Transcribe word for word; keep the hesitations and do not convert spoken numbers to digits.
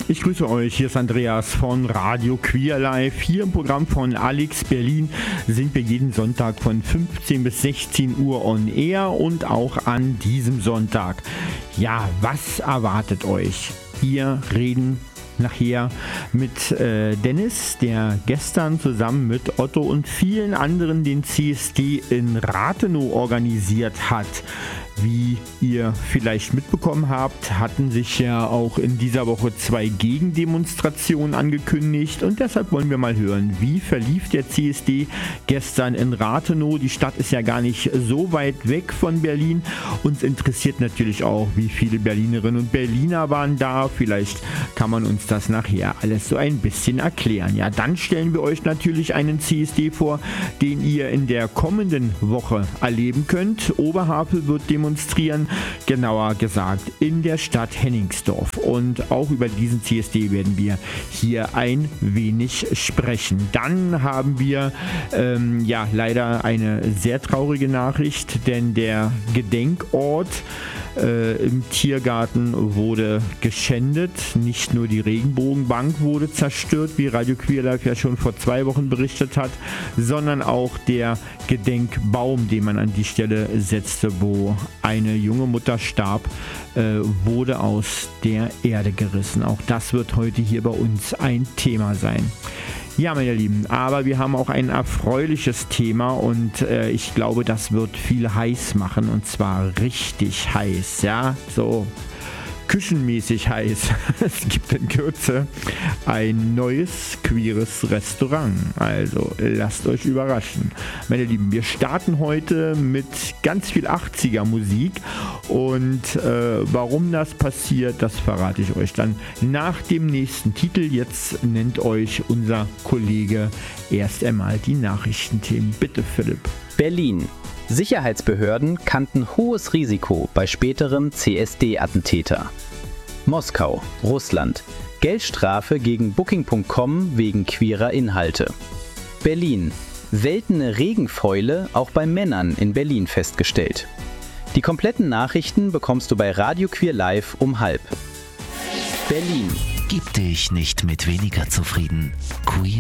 Ich grüße euch, hier ist Andreas von Radio Queer Live. Hier im Programm von Alex Berlin sind wir jeden Sonntag von fünfzehn bis sechzehn Uhr on air und auch an diesem Sonntag. Ja, was erwartet euch? Wir reden nachher mit äh, Dennis, der gestern zusammen mit Otto und vielen anderen den C S D in Rathenow organisiert hat. Wie ihr vielleicht mitbekommen habt, hatten sich ja auch in dieser Woche zwei Gegendemonstrationen angekündigt und deshalb wollen wir mal hören, wie verlief der C S D gestern in Rathenow. Die Stadt ist ja gar nicht so weit weg von Berlin. Uns interessiert natürlich auch, wie viele Berlinerinnen und Berliner waren da. Vielleicht kann man uns das nachher alles so ein bisschen erklären. Ja, dann stellen wir euch natürlich einen C S D vor, den ihr in der kommenden Woche erleben könnt. Oberhavel wird demonstrieren. demonstrieren, genauer gesagt in der Stadt Hennigsdorf. Und auch über diesen C S D werden wir hier ein wenig sprechen. Dann haben wir ähm, ja leider eine sehr traurige Nachricht, denn der Gedenkort äh, im Tiergarten wurde geschändet. Nicht nur die Regenbogenbank wurde zerstört, wie Radio Queer Live ja schon vor zwei Wochen berichtet hat, sondern auch der Gedenkbaum, den man an die Stelle setzte, wo eine junge Mutter starb, äh, wurde aus der Erde gerissen. Auch das wird heute hier bei uns ein Thema sein. Ja, meine Lieben, aber wir haben auch ein erfreuliches Thema und äh, ich glaube, das wird viel heiß machen und zwar richtig heiß, ja, so küchenmäßig heiß. Es gibt in Kürze ein neues queeres Restaurant. Also lasst euch überraschen. Meine Lieben, wir starten heute mit ganz viel achtziger Musik und äh, warum das passiert, das verrate ich euch dann nach dem nächsten Titel. Jetzt nennt euch unser Kollege erst einmal die Nachrichtenthemen. Bitte, Philipp. Berlin. Sicherheitsbehörden kannten hohes Risiko bei späterem C S D-Attentäter. Moskau, Russland. Geldstrafe gegen Booking Punkt com wegen queerer Inhalte. Berlin. Seltene Regenfäule auch bei Männern in Berlin festgestellt. Die kompletten Nachrichten bekommst du bei Radio Queer Live um halb. Berlin. Gib dich nicht mit weniger zufrieden. Queer